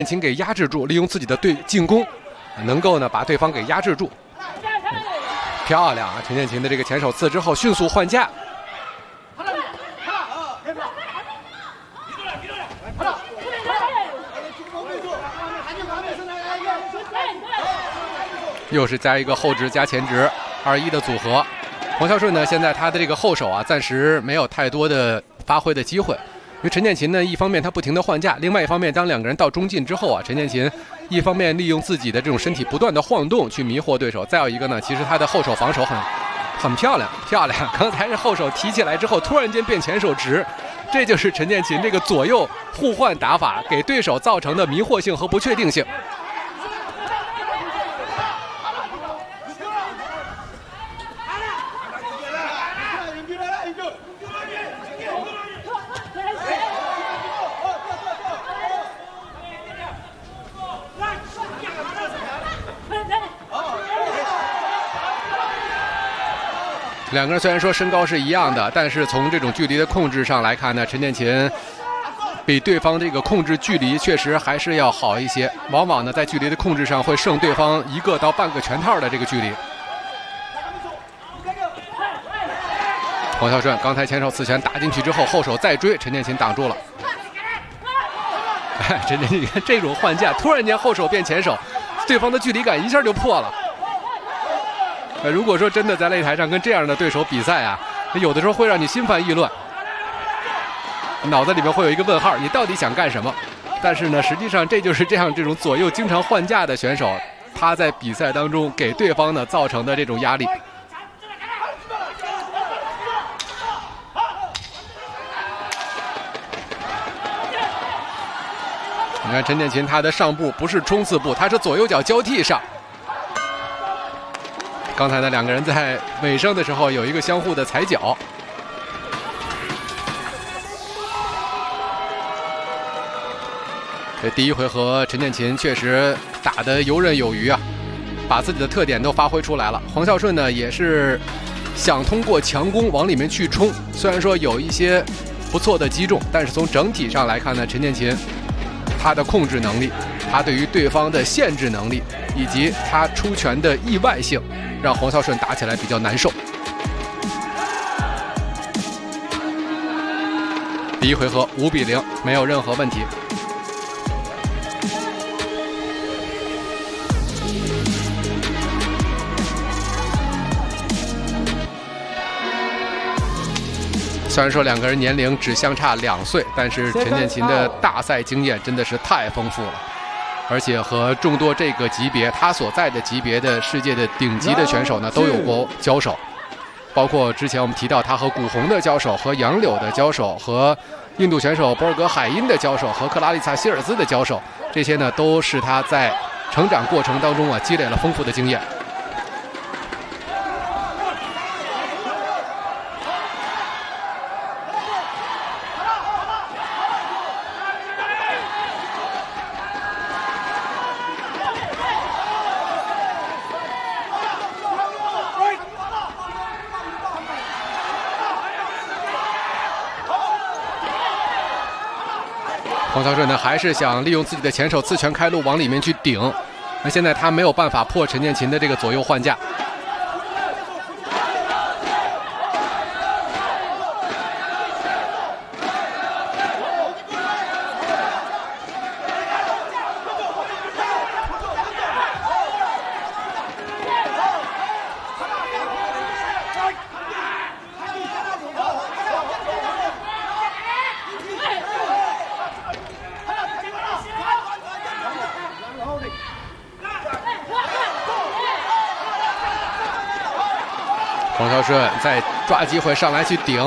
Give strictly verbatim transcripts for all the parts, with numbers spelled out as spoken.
秦给压制住，利用自己的对进攻，能够呢把对方给压制住。嗯、漂亮啊！陈建琴的这个前手刺之后，迅速换架。又是加一个后直加前直二一的组合。黄孝顺呢，现在他的这个后手啊，暂时没有太多的发挥的机会。因为陈建琴呢，一方面他不停的换架，另外一方面，当两个人到中近之后啊，陈建琴一方面利用自己的这种身体不断的晃动去迷惑对手，再有一个呢，其实他的后手防守很很漂亮，漂亮。刚才是后手提起来之后，突然间变前手直，这就是陈建琴这个左右互换打法给对手造成的迷惑性和不确定性。两个人虽然说身高是一样的，但是从这种距离的控制上来看呢，陈建琴比对方这个控制距离确实还是要好一些，往往呢在距离的控制上会胜对方一个到半个拳套的这个距离。黄孝顺刚才前手刺拳打进去之后，后手再追，陈建琴挡住了。哎，陈建琴这种换架，突然间后手变前手，对方的距离感一下就破了。呃，如果说真的在擂台上跟这样的对手比赛啊，有的时候会让你心烦意乱，脑子里面会有一个问号，你到底想干什么？但是呢，实际上这就是这样这种左右经常换架的选手，他在比赛当中给对方呢造成的这种压力。你看陈建琴，他的上步不是冲刺步，他是左右脚交替上。刚才呢，两个人在尾声的时候有一个相互的踩脚。这第一回合，陈建琴确实打得游刃有余啊，把自己的特点都发挥出来了。黄孝顺呢，也是想通过强攻往里面去冲，虽然说有一些不错的击中，但是从整体上来看呢，陈建琴他的控制能力，他对于对方的限制能力，以及他出拳的意外性，让黄孝顺打起来比较难受。第一回合五比零，没有任何问题。虽然说两个人年龄只相差两岁，但是陈建琴的大赛经验真的是太丰富了。而且和众多这个级别他所在的级别的世界的顶级的选手呢都有过交手，包括之前我们提到他和古红的交手，和杨柳的交手，和印度选手博尔格海因的交手，和克拉丽萨希尔兹的交手，这些呢都是他在成长过程当中啊积累了丰富的经验。黄孝顺呢，还是想利用自己的前手刺拳开路往里面去顶，那现在他没有办法破陈建琴的这个左右换架。黄孝顺在抓机会上来去顶，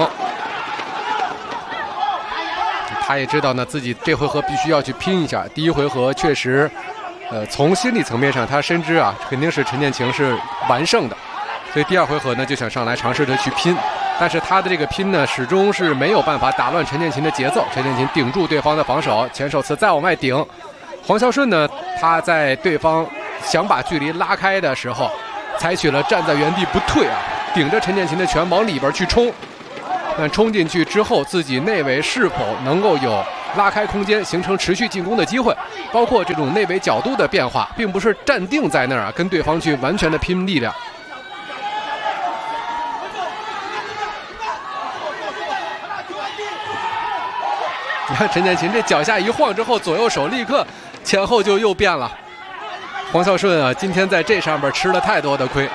他也知道呢自己这回合必须要去拼一下。第一回合确实，呃，从心理层面上他深知啊，肯定是陈建琴是完胜的，所以第二回合呢就想上来尝试着去拼，但是他的这个拼呢始终是没有办法打乱陈建琴的节奏。陈建琴顶住对方的防守，前手刺再往外顶。黄孝顺呢，他在对方想把距离拉开的时候，采取了站在原地不退啊。顶着陈建琴的拳往里边去冲，但冲进去之后，自己内围是否能够有拉开空间，形成持续进攻的机会，包括这种内围角度的变化，并不是站定在那儿啊，跟对方去完全的拼力量。你看陈建琴这脚下一晃之后，左右手立刻前后就又变了。黄孝顺啊，今天在这上边吃了太多的亏。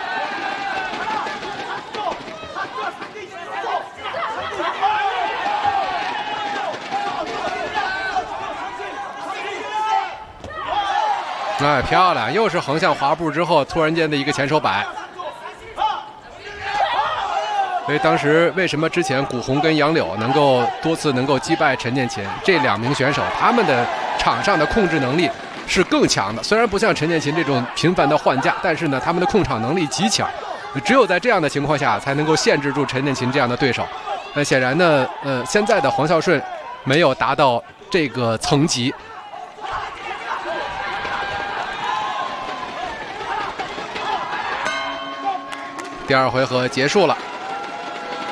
哎，漂亮！又是横向滑步之后，突然间的一个前手摆。所以当时为什么之前古红跟杨柳能够多次能够击败陈建琴这两名选手，他们的场上的控制能力是更强的。虽然不像陈建琴这种频繁的换架，但是呢，他们的控场能力极强。只有在这样的情况下，才能够限制住陈建琴这样的对手。那显然呢，呃，现在的黄孝顺没有达到这个层级。第二回合结束了。